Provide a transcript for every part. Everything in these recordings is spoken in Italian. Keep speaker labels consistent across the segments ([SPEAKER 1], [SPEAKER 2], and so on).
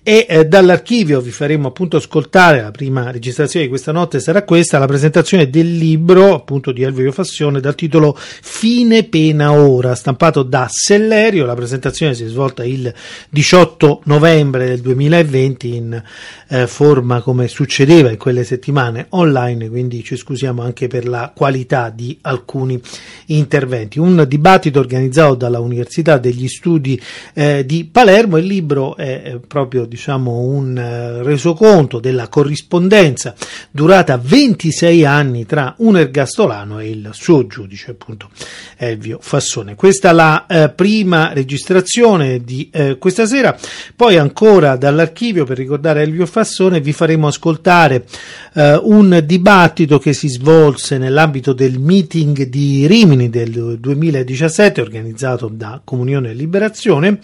[SPEAKER 1] dall'archivio vi faremo appunto ascoltare, la prima registrazione di questa notte sarà questa, la presentazione del libro appunto di Elvio Fassone dal titolo Fine pena ora, stampato da Sellerio. La presentazione si è svolta il 18 novembre del 2020 in forma, come succedeva in quelle settimane, online, quindi ci scusiamo anche per la qualità di alcuni interventi. Un dibattito organizzato dalla Università degli Studi di Palermo. Il libro è proprio un resoconto della corrispondenza durata 26 anni tra un ergastolano e il suo giudice, appunto Elvio Fassone. Questa è la prima registrazione di questa sera. Poi ancora dall'archivio, per ricordare Elvio Fassone, vi faremo ascoltare un dibattito che si svolse nell'ambito del meeting di Rimini del 2017 organizzato da Comunione e Liberazione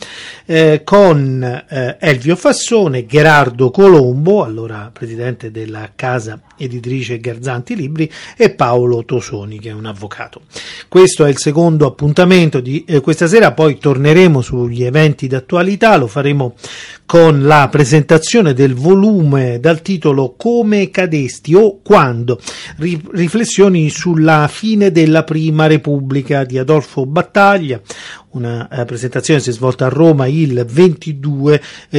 [SPEAKER 1] con Elvio Fassone, Gherardo Colombo, allora presidente della casa editrice Garzanti Libri, e Paolo Tosoni, che è un avvocato. Questo è il secondo appuntamento di questa sera. Poi torneremo sugli eventi d'attualità, lo faremo con la presentazione del volume dal titolo Come cadesti o quando, riflessioni sulla fine della Prima Repubblica di Adolfo Battaglia. Una presentazione si è svolta a Roma il 22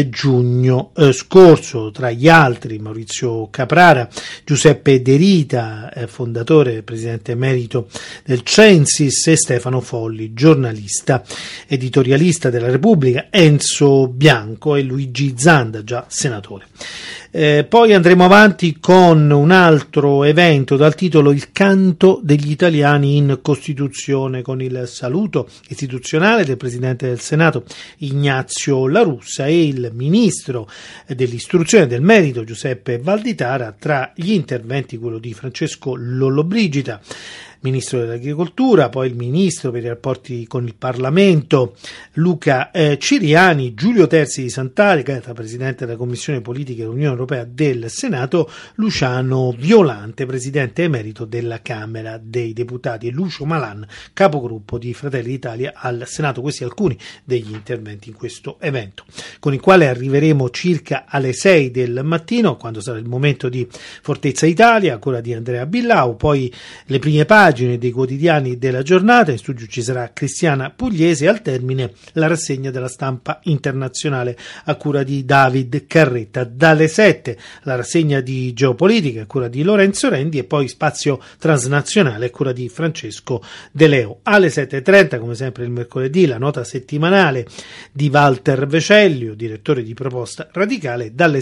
[SPEAKER 1] giugno scorso. Tra gli altri Maurizio Caprara, Giuseppe De Rita, fondatore e presidente emerito del Censis, e Stefano Folli, giornalista editorialista della Repubblica, Enzo Bianco e Luigi Zanda, già senatore. Poi andremo avanti con un altro evento dal titolo Il canto degli italiani in Costituzione, con il saluto istituzionale del Presidente del Senato Ignazio La Russa e il Ministro dell'Istruzione e del Merito Giuseppe Valditara. Tra gli interventi quello di Francesco Lollobrigida, Ministro dell'Agricoltura, poi il Ministro per i rapporti con il Parlamento Luca Ciriani, Giulio Terzi di Sant'Agata, Presidente della Commissione Politiche dell'Unione Europea del Senato, Luciano Violante, Presidente emerito della Camera dei Deputati, e Lucio Malan, capogruppo di Fratelli d'Italia al Senato. Questi alcuni degli interventi in questo evento, con il quale arriveremo circa alle 6 del mattino, quando sarà il momento di Fortezza Italia, ancora di Andrea Billau, poi le prime pagine dei quotidiani della giornata. In studio ci sarà Cristiana Pugliese e al termine la rassegna della stampa internazionale a cura di David Carretta. Dalle 7 la rassegna di geopolitica a cura di Lorenzo Rendi e poi spazio transnazionale a cura di Francesco De Leo. Alle 7:30, come sempre il mercoledì, la nota settimanale di Walter Vecellio, direttore di Proposta Radicale. Dalle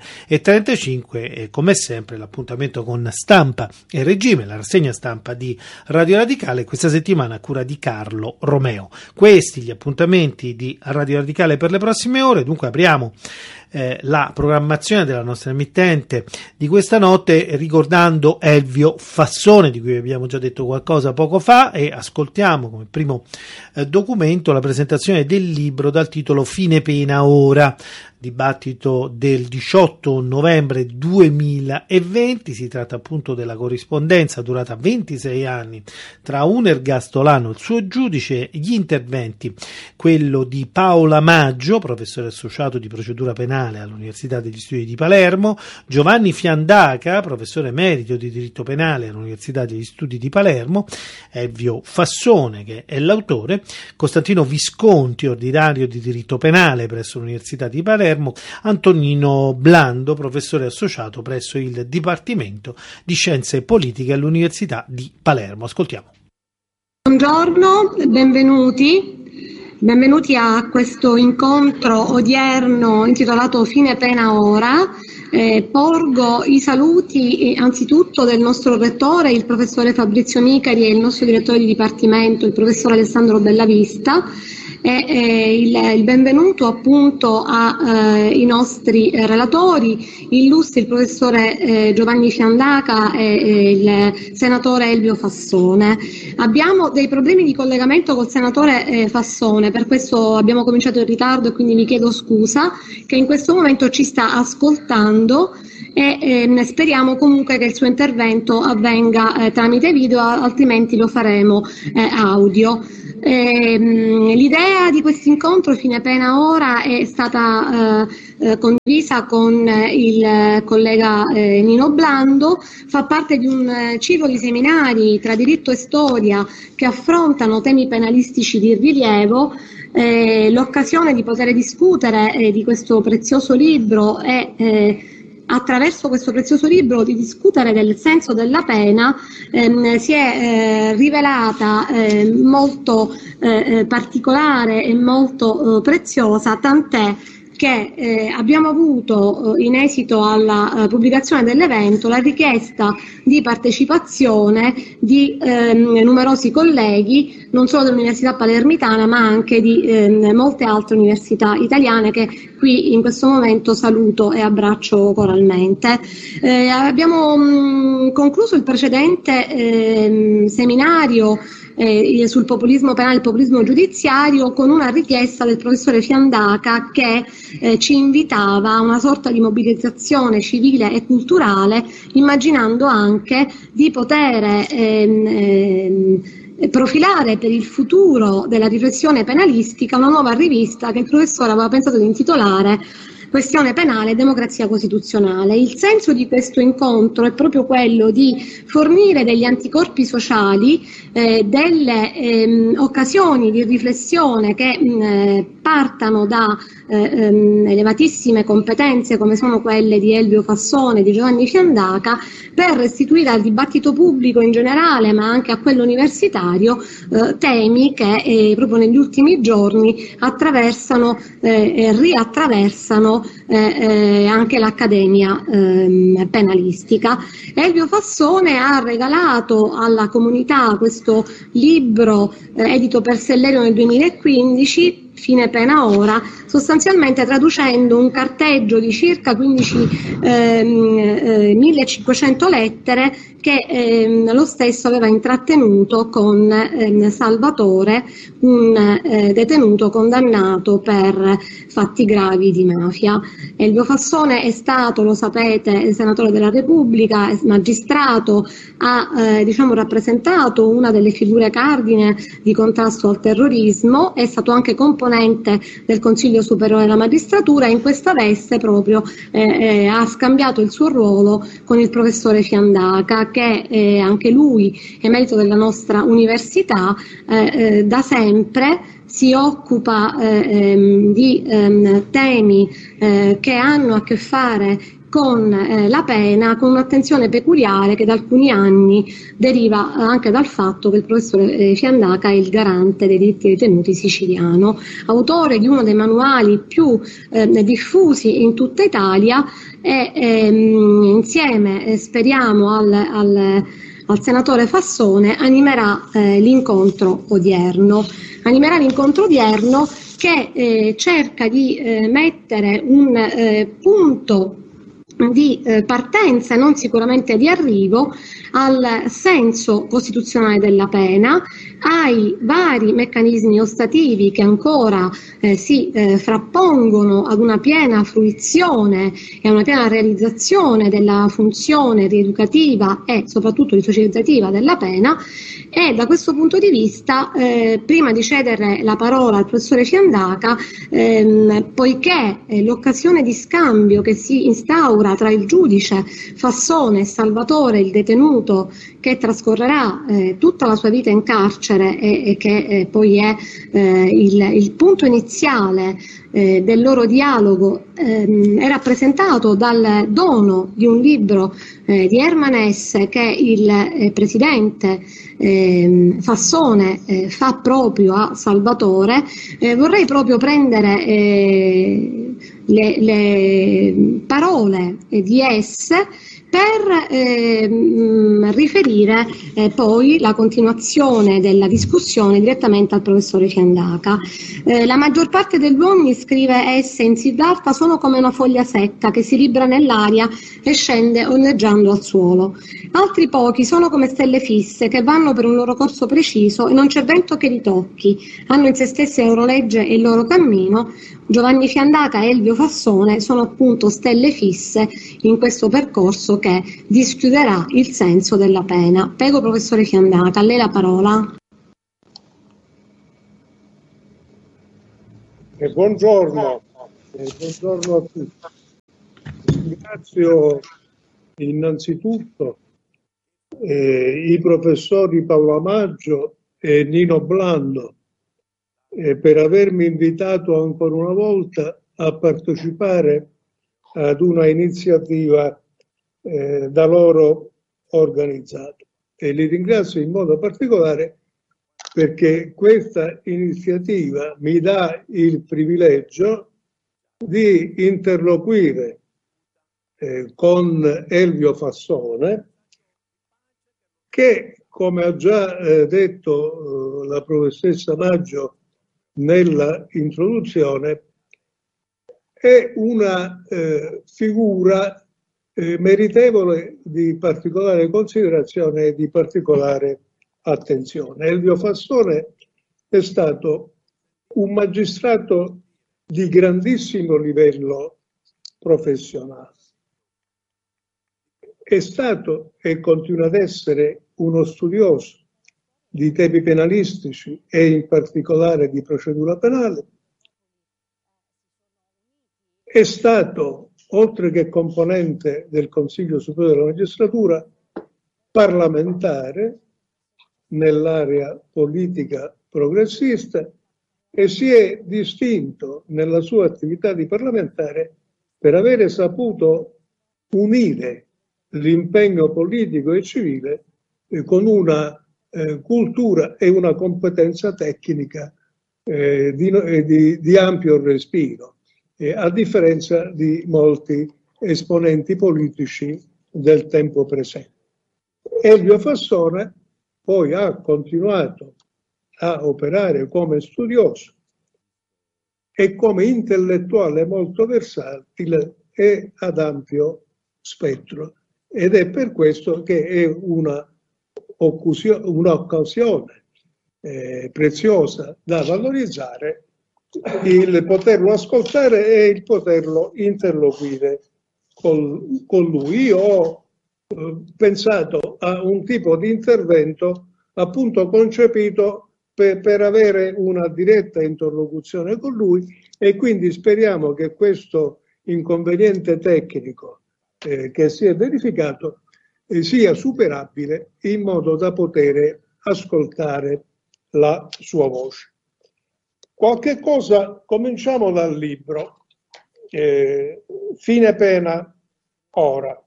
[SPEAKER 1] 7:35 come sempre l'appuntamento con Stampa e Regime, la rassegna stampa di Radio Radicale, questa settimana a cura di Carlo Romeo. Questi gli appuntamenti di Radio Radicale per le prossime ore. Dunque apriamo la programmazione della nostra emittente di questa notte ricordando Elvio Fassone, di cui abbiamo già detto qualcosa poco fa, e ascoltiamo come primo documento la presentazione del libro dal titolo Fine pena ora, dibattito del 18 novembre 2020. Si tratta appunto della corrispondenza durata 26 anni tra un ergastolano e il suo giudice. Gli interventi, quello di Paola Maggio, professore associato di procedura penale all'Università degli Studi di Palermo, Giovanni Fiandaca, professore emerito di diritto penale all'Università degli Studi di Palermo, Elvio Fassone, che è l'autore, Costantino Visconti, ordinario di diritto penale presso l'Università di Palermo, Antonino Blando, professore associato presso il Dipartimento di Scienze Politiche all'Università di Palermo. Ascoltiamo.
[SPEAKER 2] Buongiorno, benvenuti a questo incontro odierno intitolato Fine pena ora. Porgo i saluti anzitutto del nostro rettore, il professore Fabrizio Micari, e il nostro direttore di dipartimento, il professor Alessandro Bellavista, e il benvenuto appunto ai nostri relatori illustri, il professore Giovanni Fiandaca e il senatore Elvio Fassone. Abbiamo dei problemi di collegamento col senatore Fassone, per questo abbiamo cominciato in ritardo e quindi mi chiedo scusa, che in questo momento ci sta ascoltando, e speriamo comunque che il suo intervento avvenga tramite video, altrimenti lo faremo audio. L'idea di questo incontro Fine Pena Ora è stata condivisa con il collega Nino Blando, fa parte di un ciclo di seminari tra diritto e storia che affrontano temi penalistici di rilievo. L'occasione di poter discutere di questo prezioso libro e attraverso questo prezioso libro di discutere del senso della pena si è rivelata molto particolare e molto preziosa, tant'è che abbiamo avuto in esito alla pubblicazione dell'evento la richiesta di partecipazione di numerosi colleghi, non solo dell'Università Palermitana ma anche di molte altre università italiane che qui in questo momento saluto e abbraccio coralmente. Abbiamo concluso il precedente seminario sul populismo penale e il populismo giudiziario con una richiesta del professore Fiandaca che ci invitava a una sorta di mobilitazione civile e culturale, immaginando anche di poter profilare per il futuro della riflessione penalistica una nuova rivista che il professore aveva pensato di intitolare Questione penale e democrazia costituzionale. Il senso di questo incontro è proprio quello di fornire degli anticorpi sociali, delle occasioni di riflessione che partano da elevatissime competenze come sono quelle di Elvio Fassone e di Giovanni Fiandaca, per restituire al dibattito pubblico in generale ma anche a quello universitario temi che proprio negli ultimi giorni attraversano e riattraversano anche l'accademia penalistica. Elvio Fassone ha regalato alla comunità questo libro edito per Sellerio nel 2015, Fine Pena Ora, sostanzialmente traducendo un carteggio di circa 15.500 lettere che lo stesso aveva intrattenuto con Salvatore, un detenuto condannato per fatti gravi di mafia. Elvio Fassone è stato, lo sapete, senatore della Repubblica, è magistrato, ha rappresentato una delle figure cardine di contrasto al terrorismo, è stato anche componente del Consiglio Superiore della Magistratura e in questa veste proprio ha scambiato il suo ruolo con il professore Fiandaca, che anche lui è merito della nostra università, da sempre si occupa di temi che hanno a che fare con la pena, con un'attenzione peculiare che da alcuni anni deriva anche dal fatto che il professore Fiandaca è il garante dei diritti dei detenuti siciliano, autore di uno dei manuali più diffusi in tutta Italia e insieme speriamo al senatore Fassone animerà l'incontro odierno. Che cerca di mettere un punto di partenza, non sicuramente di arrivo, al senso costituzionale della pena, ai vari meccanismi ostativi che ancora si frappongono ad una piena fruizione e a una piena realizzazione della funzione rieducativa e soprattutto risocializzativa della pena. E da questo punto di vista, prima di cedere la parola al professore Fiandaca, poiché l'occasione di scambio che si instaura tra il giudice Fassone e Salvatore, il detenuto che trascorrerà tutta la sua vita in carcere e che poi è il punto iniziale del loro dialogo, è rappresentato dal dono di un libro di Hermann Hesse che il presidente Fassone fa proprio a Salvatore. Vorrei proprio prendere le parole di Hesse per riferire poi la continuazione della discussione direttamente al professore Fiandaca. La maggior parte degli uomini, scrive Hesse in Siddhartha, sono come una foglia secca che si libera nell'aria e scende ondeggiando al suolo. Altri pochi sono come stelle fisse che vanno per un loro corso preciso e non c'è vento che li tocchi, hanno in se stessi il loro legge e il loro cammino. Giovanni Fiandaca e Elvio Fassone sono appunto stelle fisse in questo percorso che dischiuderà il senso della pena. Prego professore Fiandaca, a lei la parola.
[SPEAKER 3] Buongiorno, buongiorno a tutti. Ringrazio innanzitutto i professori Paolo Amaggio e Nino Blando per avermi invitato ancora una volta a partecipare ad una iniziativa da loro organizzata. E li ringrazio in modo particolare perché questa iniziativa mi dà il privilegio di interloquire con Elvio Fassone, che, come ha già detto la professoressa Maggio nella introduzione, è una figura meritevole di particolare considerazione e di particolare attenzione. Elvio Fassone è stato un magistrato di grandissimo livello professionale. È stato e continua ad essere uno studioso di temi penalistici e in particolare di procedura penale. È stato, oltre che componente del Consiglio Superiore della Magistratura, parlamentare nell'area politica progressista e si è distinto nella sua attività di parlamentare per avere saputo unire l'impegno politico e civile con una cultura e una competenza tecnica di ampio respiro, a differenza di molti esponenti politici del tempo presente. Elvio Fassone poi ha continuato a operare come studioso e come intellettuale molto versatile e ad ampio spettro, ed è per questo che è un'occasione preziosa da valorizzare il poterlo ascoltare e il poterlo interloquire con lui. Io ho pensato a un tipo di intervento appunto concepito per avere una diretta interlocuzione con lui, e quindi speriamo che questo inconveniente tecnico che si è verificato sia superabile in modo da poter ascoltare la sua voce. Qualche cosa, cominciamo dal libro, Fine pena ora.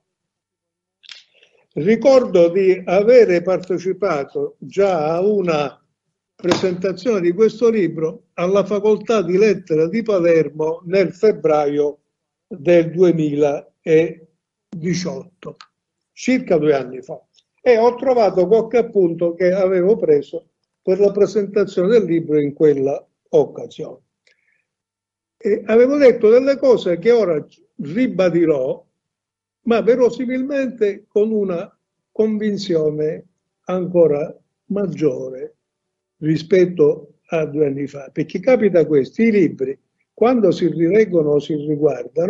[SPEAKER 3] Ricordo di avere partecipato già a una presentazione di questo libro alla Facoltà di Lettere di Palermo nel febbraio del 2018, circa 2 anni fa, e ho trovato qualche appunto che avevo preso per la presentazione del libro in quella occasione. E avevo detto delle cose che ora ribadirò, ma verosimilmente con una convinzione ancora maggiore rispetto a 2 anni fa, perché capita questo: i libri, quando si rileggono o si riguardano,